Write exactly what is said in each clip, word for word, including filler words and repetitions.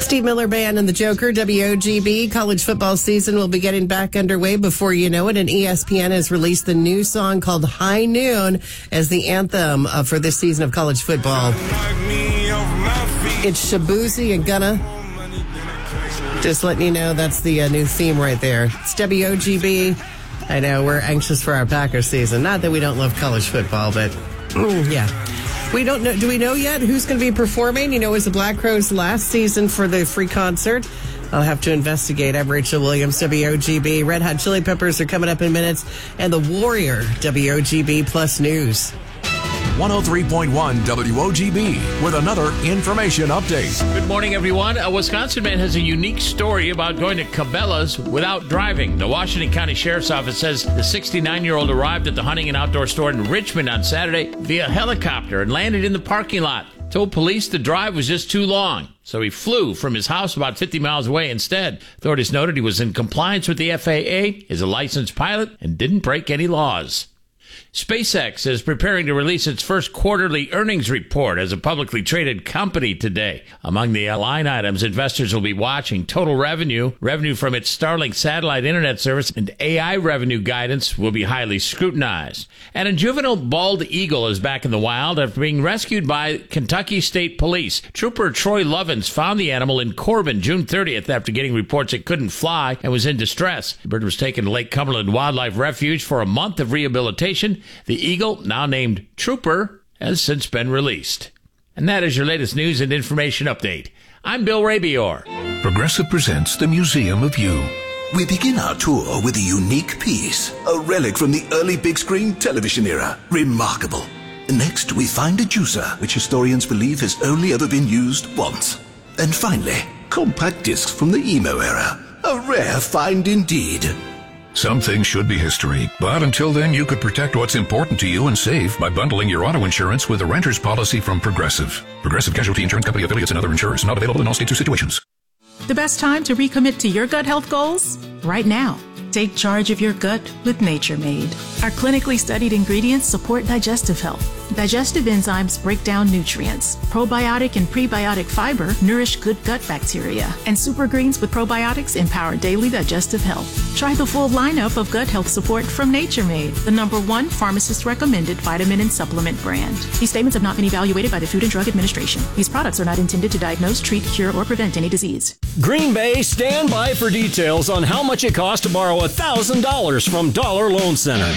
Steve Miller Band and the Joker, W O G B. College football season will be getting back underway before you know it, and E S P N has released the new song called High Noon as the anthem uh, for this season of college football. It's Shabuzi and Gunna. Just letting you know that's the uh, new theme right there. It's W O G B. I know, we're anxious for our Packers season. Not that we don't love college football, but mm, yeah. We don't know. Do we know yet who's going to be performing? You know, it was the Black Crowes last season for the free concert. I'll have to investigate. I'm Rachel Williams, W O G B. Red Hot Chili Peppers are coming up in minutes. And the Warrior, W O G B Plus News. one oh three point one W O G B with another information update. Good morning, everyone. A Wisconsin man has a unique story about going to Cabela's without driving. The Washington County Sheriff's Office says the sixty-nine-year-old arrived at the hunting and outdoor store in Richmond on Saturday via helicopter and landed in the parking lot. Told police the drive was just too long, so he flew from his house about fifty miles away instead. Authorities noted he was in compliance with the F A A, is a licensed pilot, and didn't break any laws. SpaceX is preparing to release its first quarterly earnings report as a publicly traded company today. Among the line items investors will be watching, total revenue, revenue from its Starlink satellite internet service, and A I revenue guidance will be highly scrutinized. And a juvenile bald eagle is back in the wild after being rescued by Kentucky State Police. Trooper Troy Lovins found the animal in Corbin June thirtieth after getting reports it couldn't fly and was in distress. The bird was taken to Lake Cumberland Wildlife Refuge for a month of rehabilitation. The eagle, now named Trooper, has since been released. And that is your latest news and information update. I'm Bill Rabior. Progressive presents the Museum of You. We begin our tour with a unique piece, a relic from the early big screen television era. Remarkable. Next, we find a juicer, which historians believe has only ever been used once. And finally, compact discs from the emo era. A rare find indeed. Some things should be history, but until then you could protect what's important to you and save by bundling your auto insurance with a renter's policy from Progressive. Progressive Casualty Insurance Company affiliates and other insurers. Not available in all states or situations. The best time to recommit to your gut health goals? Right now. Take charge of your gut with Nature Made. Our clinically studied ingredients support digestive health. Digestive enzymes break down nutrients. Probiotic and prebiotic fiber nourish good gut bacteria. And super greens with probiotics empower daily digestive health. Try the full lineup of gut health support from Nature Made, the number one pharmacist-recommended vitamin and supplement brand. These statements have not been evaluated by the Food and Drug Administration. These products are not intended to diagnose, treat, cure, or prevent any disease. Green Bay, stand by for details on how much it costs to borrow one thousand dollars from Dollar Loan Center.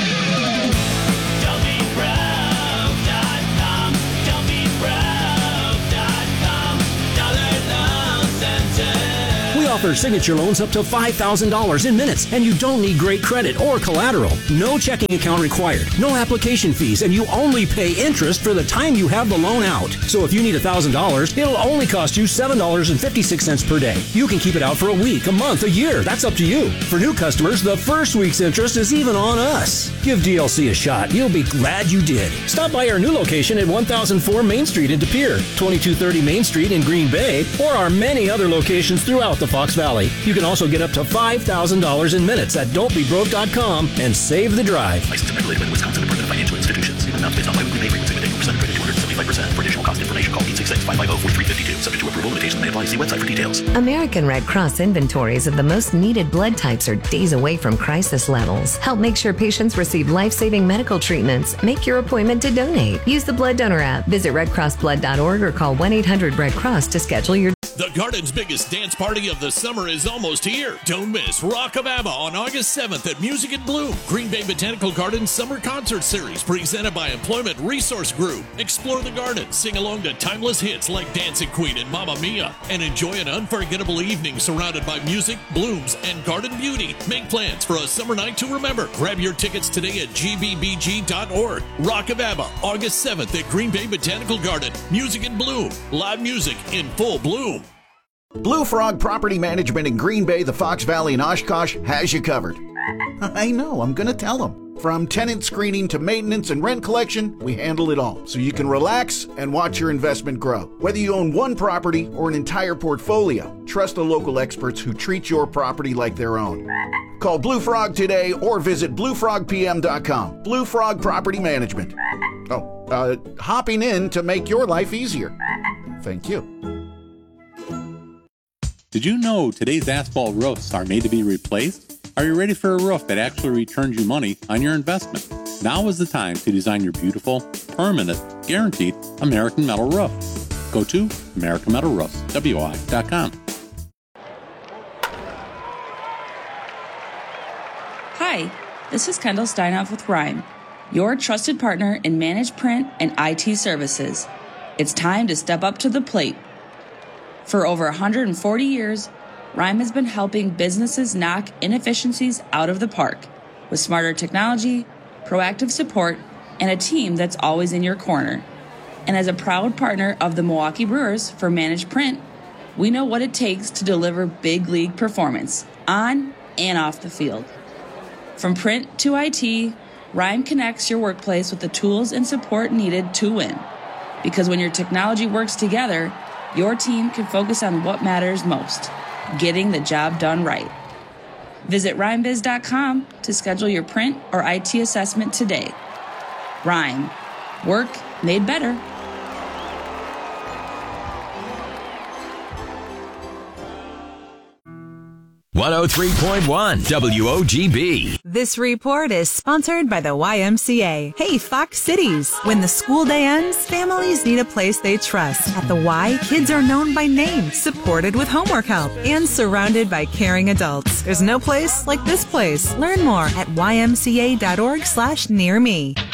Offer signature loans up to five thousand dollars in minutes, and you don't need great credit or collateral. No checking account required, no application fees, and you only pay interest for the time you have the loan out. So if you need one thousand dollars, it'll only cost you seven dollars and fifty-six cents per day. You can keep it out for a week, a month, a year. That's up to you. For new customers, the first week's interest is even on us. Give D L C a shot. You'll be glad you did. Stop by our new location at one thousand four Main Street in De Pere, twenty-two thirty Main Street in Green Bay, or our many other locations throughout the Fox Valley. You can also get up to five thousand dollars in minutes at don't be broke dot com and save the drive. Licensed and regulated by the Wisconsin Department of Financial Institutions. Payment amounts based on biweekly pay frequency with eight percent credit two hundred seventy-five percent. For additional cost information, call eight six six, five five zero, four three five two. Subject to approval, limitations may apply. See website for details. American Red Cross inventories of the most needed blood types are days away from crisis levels. Help make sure patients receive life-saving medical treatments. Make your appointment to donate. Use the Blood Donor app. Visit red cross blood dot org or call one eight hundred red cross to schedule your. The Garden's biggest dance party of the summer is almost here. Don't miss Rockababa on August seventh at Music in Bloom. Green Bay Botanical Gardens Summer Concert Series presented by Employment Resource Group. Explore the garden, sing along to timeless hits like Dancing Queen and Mamma Mia, and enjoy an unforgettable evening surrounded by music, blooms, and garden beauty. Make plans for a summer night to remember. Grab your tickets today at G B B G dot org. Rockababa, August seventh at Green Bay Botanical Garden. Music in Bloom. Live music in full bloom. Blue Frog Property Management in Green Bay, the Fox Valley, and Oshkosh has you covered. I know, I'm going to tell them. From tenant screening to maintenance and rent collection, we handle it all, so you can relax and watch your investment grow. Whether you own one property or an entire portfolio, trust the local experts who treat your property like their own. Call Blue Frog today or visit blue frog p m dot com. Blue Frog Property Management. Oh, uh, hopping in to make your life easier. Thank you. Did you know today's asphalt roofs are made to be replaced? Are you ready for a roof that actually returns you money on your investment? Now is the time to design your beautiful, permanent, guaranteed American Metal roof. Go to American Metal Roofs, W I dot com. Hi, this is Kendall Steinhoff with Rhyme, your trusted partner in managed print and I T services. It's time to step up to the plate. For over one hundred forty years, Rhyme has been helping businesses knock inefficiencies out of the park with smarter technology, proactive support, and a team that's always in your corner. And as a proud partner of the Milwaukee Brewers for Managed Print, we know what it takes to deliver big league performance on and off the field. From print to I T, Rhyme connects your workplace with the tools and support needed to win. Because when your technology works together, your team can focus on what matters most, getting the job done right. Visit rhyme biz dot com to schedule your print or I T assessment today. Rhyme. Work made better. one oh three point one W O G B. This report is sponsored by the Y M C A. Hey, Fox Cities. When the school day ends, families need a place they trust. At the Y, kids are known by name, supported with homework help, and surrounded by caring adults. There's no place like this place. Learn more at y m c a dot org slash near me.